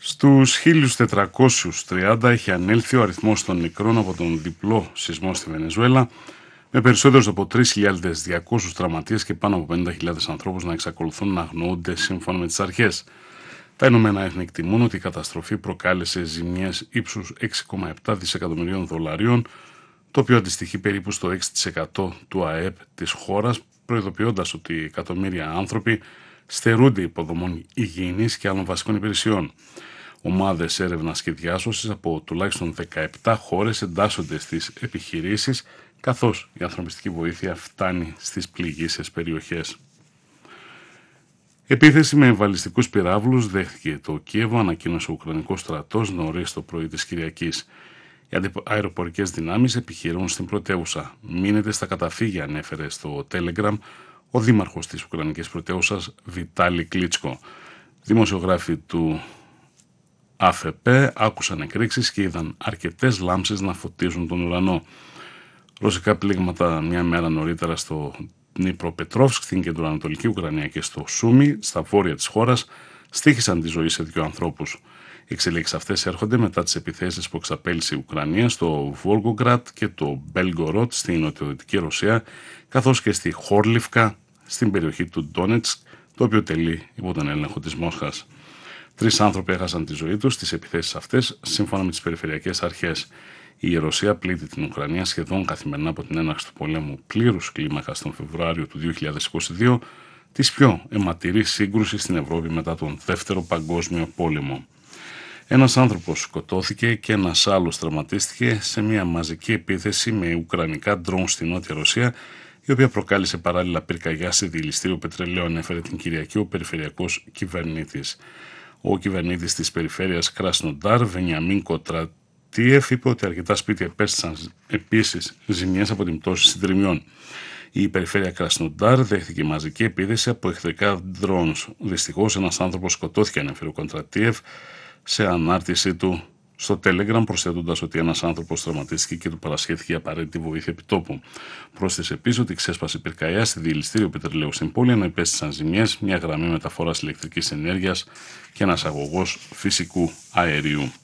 Στους 1430 έχει ανέλθει ο αριθμός των νεκρών από τον διπλό σεισμό στη Βενεζουέλα, με περισσότερους από 3.200 τραυματίες και πάνω από 50.000 ανθρώπους να εξακολουθούν να αγνοούνται σύμφωνα με τις αρχές. Τα Ηνωμένα Έθνη εκτιμούν ότι η καταστροφή προκάλεσε ζημιές ύψους 6,7 δισεκατομμυρίων δολαρίων, το οποίο αντιστοιχεί περίπου στο 6% του ΑΕΠ της χώρας, προειδοποιώντας ότι εκατομμύρια άνθρωποι στερούνται υποδομών υγιεινής και άλλων βασικών υπηρεσιών. Ομάδες έρευνας και διάσωσης από τουλάχιστον 17 χώρες εντάσσονται στις επιχειρήσεις, καθώς η ανθρωπιστική βοήθεια φτάνει στις πληγείσες περιοχές. Επίθεση με βαλιστικούς πυράβλους δέχθηκε το Κίεβο, ανακοίνωσε ο Ουκρανικός στρατός νωρίς το πρωί της Κυριακής. Οι αεροπορικές δυνάμεις επιχειρούν στην πρωτεύουσα. Μείνετε στα καταφύγια, ανέφερε στο Telegram ο δήμαρχος της Ουκρανικής πρωτεύουσας Βιτάλι Κλίτσκο. Δημοσιογράφοι του ΑΦΠ άκουσαν εκρήξεις και είδαν αρκετές λάμψεις να φωτίζουν τον ουρανό. Ρωσικά πλήγματα μια μέρα νωρίτερα στο Νιπροπετρόφσκ, στην κεντροανατολική Ουκρανία, και στο Σούμι, στα βόρεια της χώρας, στοίχησαν τη ζωή σε 2 ανθρώπους. Οι εξελίξεις αυτές έρχονται μετά τις επιθέσεις που εξαπέλυσε η Ουκρανία στο Βόλγκογκρατ και το Μπέλγκοροτ στην νοτιοδυτική Ρωσία, καθώς και στη Χόρλιφκα στην περιοχή του Ντόνετσκ, το οποίο τελεί υπό τον έλεγχο της Μόσχας. 3 άνθρωποι έχασαν τη ζωή τους στις επιθέσεις αυτές, σύμφωνα με τις περιφερειακές αρχές. Η Ρωσία πλήττει την Ουκρανία σχεδόν καθημερινά από την έναρξη του πολέμου πλήρους κλίμακας τον Φεβρουάριο του 2022, της πιο αιματηρής σύγκρουσης στην Ευρώπη μετά τον Δεύτερο Παγκόσμιο Πόλεμο. Ένας άνθρωπος σκοτώθηκε και ένας άλλος τραυματίστηκε σε μια μαζική επίθεση με ουκρανικά ντρόουν στη Νότια Ρωσία, η οποία προκάλεσε παράλληλα πυρκαγιά σε διελιστήριο πετρελαίου, ανέφερε την Κυριακή ο περιφερειακός κυβερνήτης. Ο κυβερνήτης της περιφέρειας Κρασνοντάρ, Βενιαμίν Κοτρατίεφ, είπε ότι αρκετά σπίτια επέστησαν επίσης ζημιές από την πτώση συντριμιών. Η περιφέρεια Κρασνοντάρ δέχθηκε μαζική επίθεση από εχθρικά drones. Δυστυχώς, ένας άνθρωπος σκοτώθηκε, ανέφερε ο Κοντρατίεφ σε ανάρτησή του στο Telegram, προσθέτοντας ότι ένας άνθρωπος τραυματίστηκε και του παρασχέθηκε απαραίτητη βοήθεια επιτόπου. Πρόσθεσε επίσης ότι ξέσπασε πυρκαγιά στη διελιστήριο πετρελαίου στην πόλη, ενώ υπέστησαν ζημιές μια γραμμή μεταφοράς ηλεκτρικής ενέργειας και ένας αγωγός φυσικού αερίου.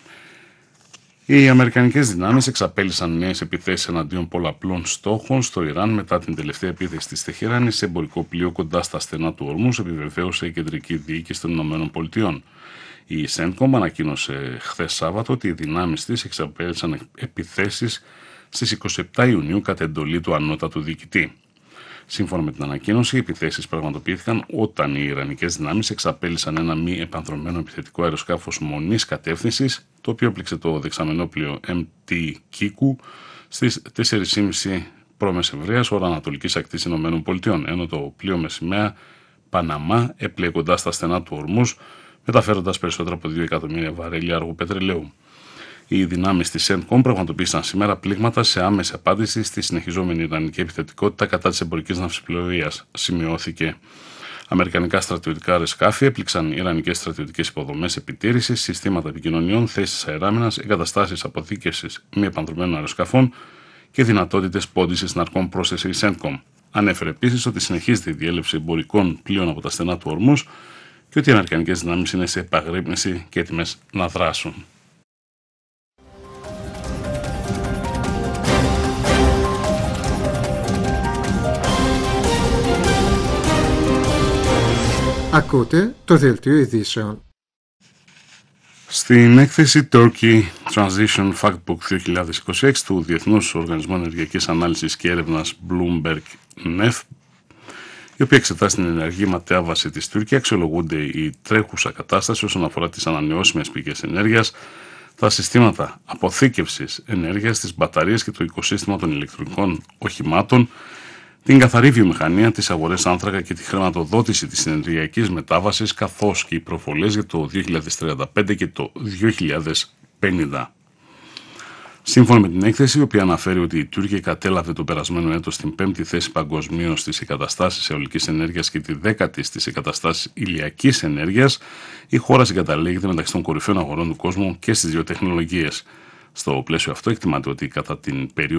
Οι αμερικανικές δυνάμεις εξαπέλυσαν νέες επιθέσεις εναντίον πολλαπλών στόχων στο Ιράν μετά την τελευταία επίθεση της Τεχεράνης σε εμπορικό πλοίο κοντά στα στενά του Ορμούς, επιβεβαίωσε η κεντρική διοίκηση των ΗΠΑ. Η CENTCOM ανακοίνωσε χθες Σάββατο ότι οι δυνάμεις της εξαπέλυσαν επιθέσεις στις 27 Ιουνίου κατά εντολή του ανώτατου διοικητή. Σύμφωνα με την ανακοίνωση, οι επιθέσεις πραγματοποιήθηκαν όταν οι Ιρανικές δυνάμεις εξαπέλυσαν ένα μη επανδρωμένο επιθετικό αεροσκάφος μονής κατεύθυνσης, το οποίο έπληξε το δεξαμενόπλοιο MT Kiku στις 4.30 π.Μ. ώρα ανατολικής ακτής ΗΠΑ, ενώ το πλοίο με σημαία Παναμά έπλεε κοντά στα στενά του Ορμούς, μεταφέροντας περισσότερα από 2 εκατομμύρια βαρέλια αργού πετρελαίου. Οι δυνάμεις της CENTCOM πραγματοποίησαν σήμερα πλήγματα σε άμεση απάντηση στη συνεχιζόμενη ιρανική επιθετικότητα κατά της εμπορικής ναυσιπλοείας, σημειώθηκε. Αμερικανικά στρατιωτικά αεροσκάφη έπληξαν ιρανικές στρατιωτικές υποδομές επιτήρησης, συστήματα επικοινωνιών, θέσεις αεράμινας, εγκαταστάσεις αποθήκευσης μη επανδρωμένων αεροσκαφών και δυνατότητες πόντισης ναρκών, πρόσθεσε η CENTCOM. Ανέφερε επίσης ότι συνεχίζεται η διέλευση εμπορικών πλοίων από τα στενά του Ορμούς και ότι οι αμερικανικές δυνάμεις είναι σε επαγρύπνηση και έτοιμες να δράσουν. Ακούτε το δελτίο ειδήσεων. Στην έκθεση Turkey Transition Factbook 2026 του Διεθνούς Οργανισμού Ενεργειακής Ανάλυσης και Έρευνας Bloomberg NEF, η οποία εξετάσει την ενεργή μετάβαση της Τουρκία, αξιολογούνται η τρέχουσα κατάσταση όσον αφορά τις ανανεώσιμες πηγές ενέργειας, τα συστήματα αποθήκευσης ενέργειας, τις μπαταρίες και το οικοσύστημα των ηλεκτρονικών οχημάτων, την καθαρή βιομηχανία, τις αγορές άνθρακα και τη χρηματοδότηση της ενεργειακής μετάβασης, καθώς και οι προβολές για το 2035 και το 2050. Σύμφωνα με την έκθεση, η οποία αναφέρει ότι η Τουρκία κατέλαβε το περασμένο έτος την 5η θέση παγκοσμίως στις εγκαταστάσεις αιωλικής ενέργειας και τη 10η στις εγκαταστάσεις ηλιακής ενέργειας, η χώρα συγκαταλέγεται μεταξύ των κορυφαίων αγορών του κόσμου και στις δύο τεχνολογίες. Στο πλαίσιο αυτό, εκτιμάται ότι κατά την περίοδο